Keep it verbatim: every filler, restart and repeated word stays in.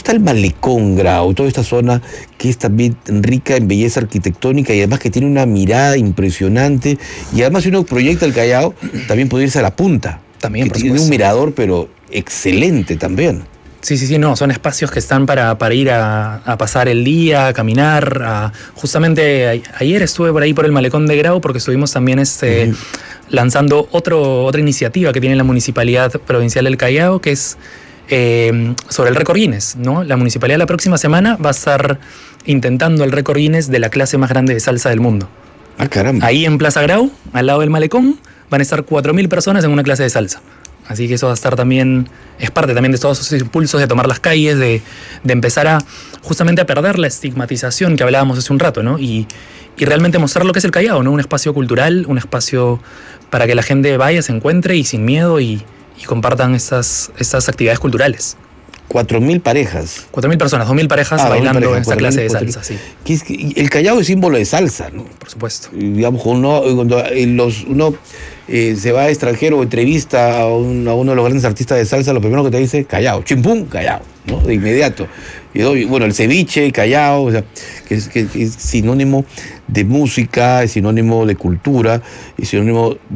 está el Malecón, Grau? Toda esta zona que es también rica en belleza arquitectónica y además que tiene una mirada impresionante. Y además si uno proyecta el Callao, también puede irse a la punta. También, que por tiene supuesto. un mirador, pero excelente también. Sí, sí, sí, no, son espacios que están para, para ir a, a pasar el día, a caminar. A, justamente a, ayer estuve por ahí por el Malecón de Grau porque estuvimos también este, uh-huh. lanzando otro, otra iniciativa que tiene la Municipalidad Provincial del Callao, que es eh, sobre el récord Guinness, ¿no? La Municipalidad la próxima semana va a estar intentando el récord Guinness de la clase más grande de salsa del mundo. Ah, caramba. Ahí en Plaza Grau, al lado del Malecón, van a estar cuatro mil personas en una clase de salsa. Así que eso va a estar también, es parte también de todos esos impulsos de tomar las calles, de, de empezar a justamente a perder la estigmatización que hablábamos hace un rato, ¿no? Y, y realmente mostrar lo que es el Callao, ¿no? Un espacio cultural, un espacio para que la gente vaya, se encuentre y sin miedo y, y compartan estas, estas actividades culturales. Cuatro mil parejas. Cuatro mil personas, dos mil parejas ah, bailando parejas, en esta clase de salsa, sí. Que es que el Callao es símbolo de salsa, ¿no? Por supuesto. Y, digamos, uno, cuando los, uno eh, se va a extranjero o entrevista a, un, a uno de los grandes artistas de salsa, lo primero que te dice, Callao, chimpún, Callao, ¿no? De inmediato. Y, bueno, el ceviche, Callao, o sea, que es, que es sinónimo de música, es sinónimo de cultura, es sinónimo